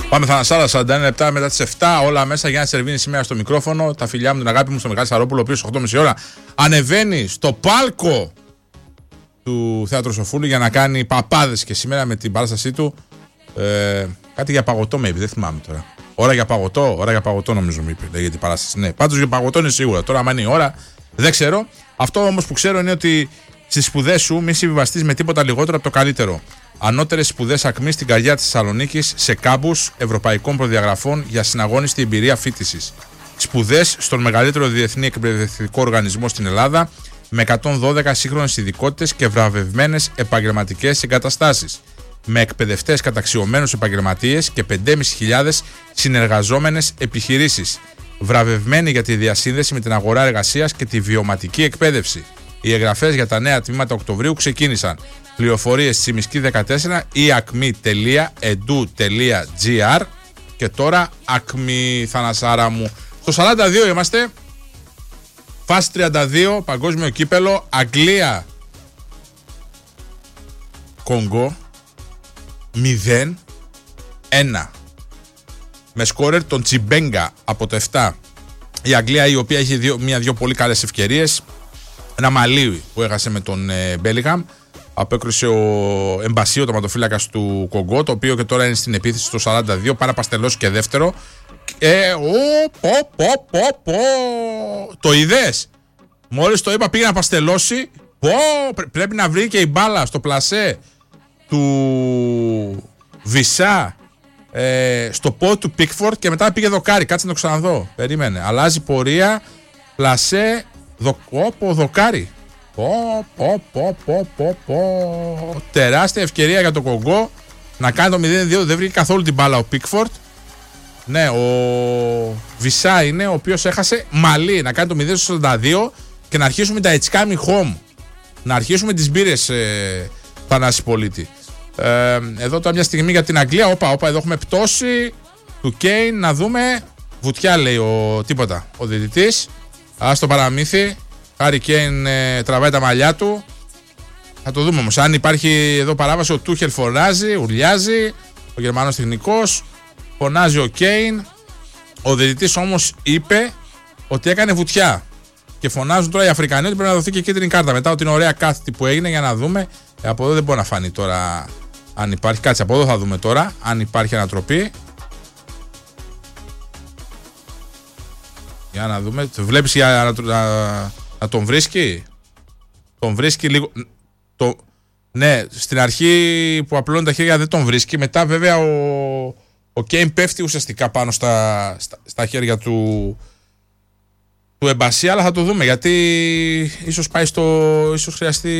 Πάμε Θανασάρα, 41 λεπτά μετά τις 7. Όλα μέσα για να Σερβίνη σήμερα στο μικρόφωνο. Τα φιλιά μου, την αγάπη μου στο Μιχάλη Σαρόπουλο, ο οποίος 8.30 ώρα ανεβαίνει στο πάλκο του Θέατρου Σοφούλου για να κάνει παπάδες και σήμερα με την παράστασή του. Κάτι για παγωτό, maybe, δεν θυμάμαι τώρα. Ώρα για παγωτό νομίζω μου είπε για την παράσταση. Ναι, πάντως για παγωτό είναι σίγουρα. Τώρα, άμα είναι η ώρα, δεν ξέρω. Αυτό όμως που ξέρω είναι ότι στις σπουδές σου μη συμβιβαστείς με τίποτα λιγότερο από το καλύτερο. Ανώτερες σπουδές ΑΚΜΗ στην καρδιά της Θεσσαλονίκης σε κάμπους ευρωπαϊκών προδιαγραφών για συναγώνιστη εμπειρία φοιτησης. Σπουδές στον μεγαλύτερο διεθνή εκπαιδευτικό οργανισμό στην Ελλάδα με 112 σύγχρονες ειδικότητες και βραβευμένες επαγγελματικές εγκαταστάσεις. Με εκπαιδευτές καταξιωμένους επαγγελματίες και 5.500 συνεργαζόμενες επιχειρήσεις. Βραβευμένοι για τη διασύνδεση με την αγορά εργασίας και τη βιωματική εκπαίδευση. Οι εγγραφές για τα νέα τμήματα Οκτωβρίου ξεκίνησαν. Πληροφορίες στη Μισκή 14 ή acme.edu.gr. Και τώρα Ακμή, Θανασάρα μου. Στο 42 είμαστε. Φάση 32, παγκόσμιο κύπελο. Αγγλία Κονγκό 0-1 με σκόρερ τον Τσιμπέγκα από το 7. Η Αγγλία, η οποία έχει μία-δυο πολύ καλές ευκαιρίες. Ένα Μαλί που έχασε με τον Μπέλιγχαμ. Απέκρουσε ο Εμπασί, ο τερματοφύλακας του Κονγκό, το οποίο και τώρα είναι στην επίθεση στο 42. Πάει να παστελώσει και δεύτερο. Το είδες? Μόλις το είπα πήγε να παστελώσει. Πρέπει να βρει και η μπάλα στο πλασέ του Βισά στο πόδι του Πίκφορντ και μετά πήγε δοκάρι. Κάτσε να το ξαναδώ. Περίμενε. Αλλάζει πορεία. Πλασέ. Δοκάρι. Τεράστια ευκαιρία για το Κονγκό να κάνει το 0-2. Δεν βρήκε καθόλου την μπάλα ο Πίκφορντ. Ναι, ο Βισά είναι ο οποίος έχασε Μαλί να κάνει το 0-42 και να αρχίσουμε τα It's coming home. Να αρχίσουμε τις μπύρες, Θανάση Πολίτη. Εδώ τώρα μια στιγμή για την Αγγλία. Όπα, εδώ έχουμε πτώση του Κέιν. Να δούμε. Βουτιά λέει ο διαιτητής. Ας το παραμύθι. Χάρη Κέιν τραβάει τα μαλλιά του. Θα το δούμε όμως. Αν υπάρχει εδώ παράβαση, ο Τούχελ φωνάζει, ουρλιάζει. Ο Γερμανός τεχνικός. Φωνάζει ο Κέιν. Ο διαιτητής όμως είπε ότι έκανε βουτιά. Και φωνάζουν τώρα οι Αφρικανοί ότι πρέπει να δοθεί και κίτρινη κάρτα. Μετά από την ωραία κάθετη που έγινε, για να δούμε. Από εδώ δεν μπορεί να φανεί τώρα αν υπάρχει. Κάτσε, από εδώ θα δούμε τώρα αν υπάρχει ανατροπή. Για να δούμε. Βλέπεις να τον βρίσκει. Τον βρίσκει λίγο. Ναι, στην αρχή που απλώνει τα χέρια δεν τον βρίσκει. Μετά βέβαια ο Κέιν πέφτει ουσιαστικά πάνω στα χέρια του Εμπασί, αλλά θα το δούμε γιατί ίσως χρειαστεί